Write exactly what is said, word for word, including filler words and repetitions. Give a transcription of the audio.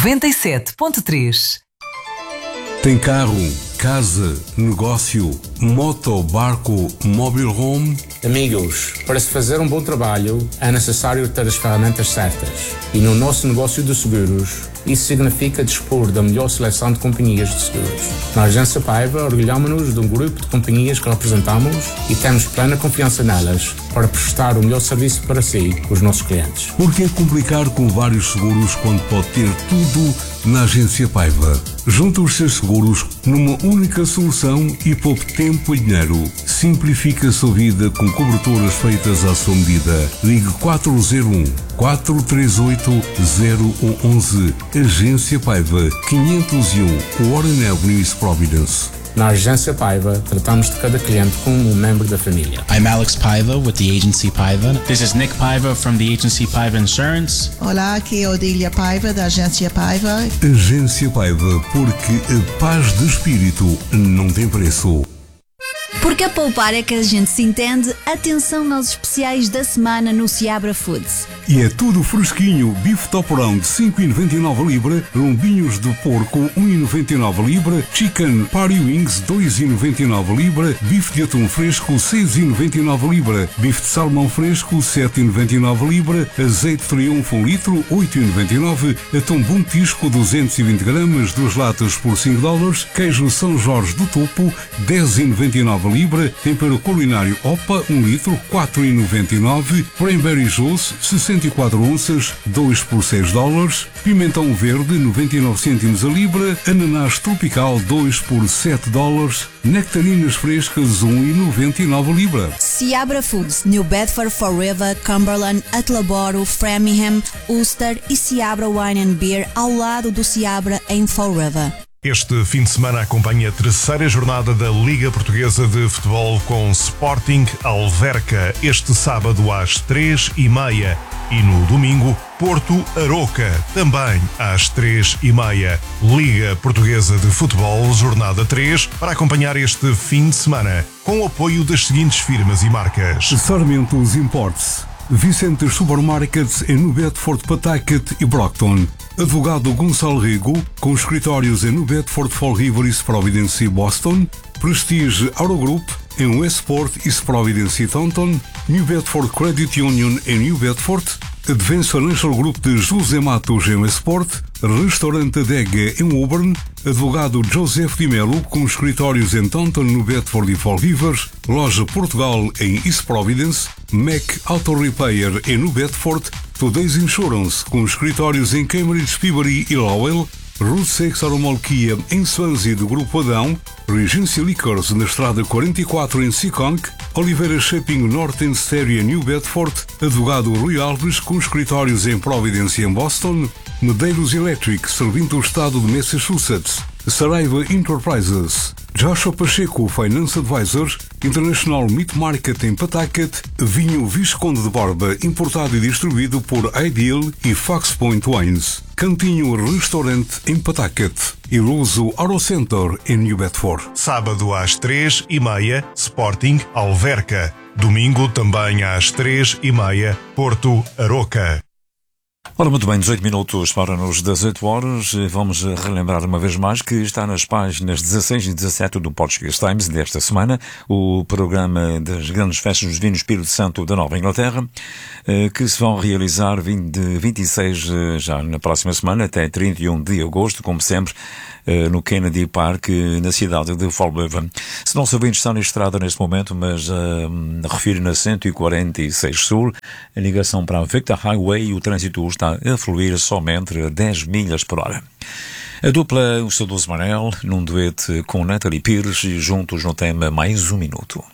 noventa e sete ponto três. Tem carro, casa, negócio, moto, barco, mobile home? Amigos, para se fazer um bom trabalho é necessário ter as ferramentas certas. E no nosso negócio de seguros, isso significa dispor da melhor seleção de companhias de seguros. Na Agência Paiva, orgulhamos-nos de um grupo de companhias que representamos e temos plena confiança nelas para prestar o melhor serviço para si, os nossos clientes. Por que complicar com vários seguros quando pode ter tudo na Agência Paiva? Junte os seus seguros numa única solução e poupe tempo e dinheiro. Simplifique a sua vida com coberturas feitas à sua medida. Ligue quatro zero um, quatro três oito, zero um um. Agência Paiva, quinhentos e um, Warren Avenue, East Providence. Na Agência Paiva, tratamos de cada cliente como um membro da família. I'm Alex Paiva with the Agency Paiva. This is Nick Paiva from the Agency Paiva Insurance. Olá, aqui é Odília Paiva da Agência Paiva. Agência Paiva, porque a paz de espírito não tem preço. Porque a poupar é que a gente se entende, atenção aos especiais da semana no Seabra Foods. E é tudo fresquinho, bife toporão de cinco e noventa e nove a libra, lombinhos de porco um e noventa e nove a libra, chicken party wings dois e noventa e nove a libra, bife de atum fresco seis e noventa e nove a libra, bife de salmão fresco sete e noventa e nove a libra, azeite triunfo um litro oito e noventa e nove, atum bom tisco duzentos e vinte gramas, duas latas por cinco dólares, queijo São Jorge do Topo dez e noventa e nove a libra, tempero culinário Opa um litro quatro e noventa e nove, cranberry juice sessenta e quatro onças dois por seis dólares, pimentão verde noventa e nove cêntimos a libra, ananás tropical dois por sete dólares, nectarinas frescas um e noventa e nove a libra. Seabra Foods, New Bedford, Fall River, Cumberland, Attleboro, Framingham, Ulster e Seabra Wine and Beer ao lado do Seabra em Fall River. Este fim de semana acompanha a terceira jornada da Liga Portuguesa de Futebol com Sporting Alverca, este sábado às três e meia e no domingo Porto Aroca, também às três e meia. Liga Portuguesa de Futebol, jornada três, para acompanhar este fim de semana, com o apoio das seguintes firmas e marcas: Sarmentos Imports, Vicentes Supermarkets em New Bedford, Pawtucket e Brockton. Advogado Gonçalo Rego, com escritórios em New Bedford, Fall River, East Providence e Boston. Prestige Eurogroup em Westport, East Providence e Taunton. New Bedford Credit Union em New Bedford. Advance Financial Group de José Matos em Westport. Restaurante Adega em Woburn. Advogado Joseph Di Melo, com escritórios em Taunton, New Bedford e Fall River. Loja Portugal em East Providence. Mac Auto Repair em New Bedford. Today's Insurance, com escritórios em Cambridge, Peabody e Lowell. Route seis Aromolquia em Swansea do Grupo Adão. Regency Liquors na Estrada quarenta e quatro em Seekonk. Oliveira Shipping North em Stereo em New Bedford. Advogado Rui Alves, com escritórios em Providence e em Boston. Medeiros Electric, servindo o estado de Massachusetts. Saraiva Enterprises. Joshua Pacheco, Finance Advisor. International Meat Market em Pawtucket. Vinho Visconde de Borba, importado e distribuído por Ideal e Fox Point Wines. Cantinho Restaurante em Pawtucket. E Luso Auto Center em New Bedford. Sábado às três e meia, Sporting Alverca. Domingo também às três e meia, Porto Aroca. Ora, muito bem, dezoito minutos para nos dezoito horas. Vamos relembrar uma vez mais que está nas páginas dezasseis e dezassete do Portuguese Times desta semana o programa das grandes festas dos vinhos Espírito Santo da Nova Inglaterra, que se vão realizar de vinte e seis já na próxima semana até trinta e um de agosto, como sempre, no Kennedy Park, na cidade de Fall River. Se não sabem, está na estrada neste momento, mas uh, refiro na cento e quarenta e seis Sul, a ligação para a Victor Highway, e o trânsito está a fluir somente a dez milhas por hora. A dupla O Saudoso Manel, num duete com Natalie Pires, juntos no tema Mais Um Minuto.